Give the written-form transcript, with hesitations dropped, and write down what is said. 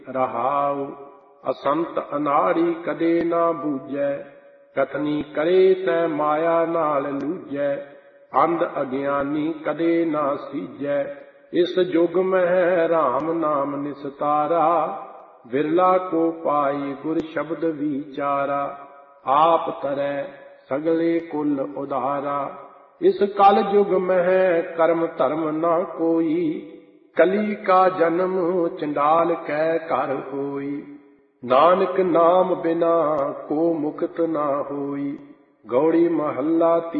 ਰਹਾਉ। ਅਸੰਤ ਅਨਾੜੀ ਕਦੇ ਨਾ ਬੂਝੈ, ਕਥਨੀ ਕਰੇ ਤੈ ਮਾਇਆ ਨਾਲ ਲੂਝੈ। ਅੰਧ ਅਗਿਆਨੀ ਕਦੇ ਨਾ ਸੀਝੈ, ਇਸ ਜੁਗ ਮਹਿ ਰਾਮ ਨਾਮ ਨਿਸਤਾਰਾ। ਵਿਰਲਾ ਕੋ ਪਾਈ ਗੁਰ ਸ਼ਬਦ ਵਿਚਾਰਾ, ਆਪ ਤਰੈ ਸਗਲੇ ਕੁਲ ਉਧਾਰਾ। ਇਸ ਕਲ ਜੁਗ ਮਹਿ ਕਰਮ ਧਰਮ ਨਾ ਕੋਈ, ਕਲੀ ਕਾ ਜਨਮ ਚੰਡਾਲ ਕੈ ਘਰ ਹੋਈ। ਨਾਨਕ ਨਾਮ ਬਿਨਾ ਕੋ ਮੁਕਤ ਨਾ ਹੋਈ। ਗੌੜੀ ਮਹੱਲਾ